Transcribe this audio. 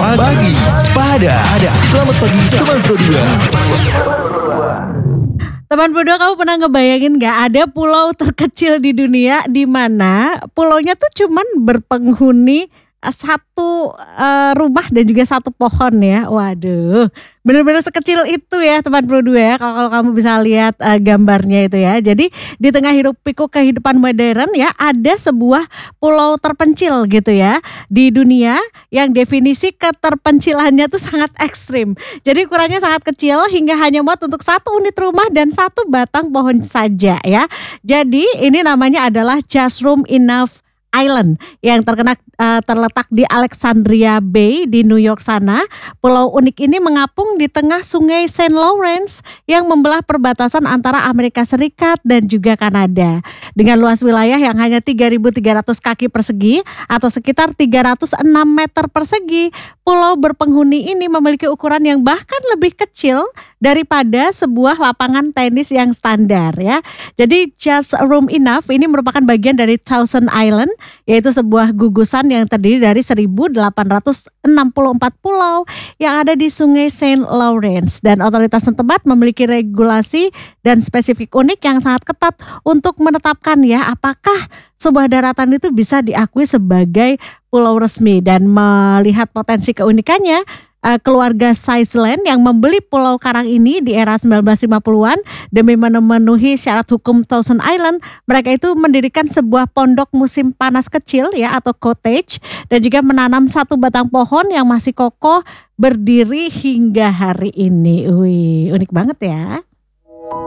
Pagi Sepada. Selamat pagi teman Pro 2. Teman Pro 2, kamu pernah ngebayangin gak ada pulau terkecil di dunia di mana pulaunya tuh cuman berpenghuni satu rumah dan juga satu pohon ya. Waduh, benar-benar sekecil itu ya teman Pro 2 ya, kalau kamu bisa lihat gambarnya itu ya. Jadi di tengah hiruk pikuk kehidupan modern ya, ada sebuah pulau terpencil gitu ya di dunia yang definisi keterpencilannya tuh sangat ekstrim. Jadi ukurannya sangat kecil hingga hanya muat untuk satu unit rumah dan satu batang pohon saja ya. Jadi ini namanya adalah Just Room Enough Island yang terletak di Alexandria Bay di New York sana. Pulau unik ini mengapung di tengah sungai Saint Lawrence yang membelah perbatasan antara Amerika Serikat dan juga Kanada. Dengan luas wilayah yang hanya 3.300 kaki persegi atau sekitar 306 meter persegi, pulau berpenghuni ini memiliki ukuran yang bahkan lebih kecil daripada sebuah lapangan tenis yang standar ya. Jadi Just Room Enough ini merupakan bagian dari Thousand Island, yaitu sebuah gugusan yang terdiri dari 1.864 pulau yang ada di sungai Saint Lawrence, dan otoritas setempat memiliki regulasi dan spesifik unik yang sangat ketat untuk menetapkan ya apakah sebuah daratan itu bisa diakui sebagai pulau resmi. Dan melihat potensi keunikannya, keluarga Sizeland yang membeli Pulau Karang ini di era 1950-an demi memenuhi syarat hukum Thousand Island, mereka itu mendirikan sebuah pondok musim panas kecil ya atau cottage, dan juga menanam satu batang pohon yang masih kokoh berdiri hingga hari ini. Wih, unik banget ya.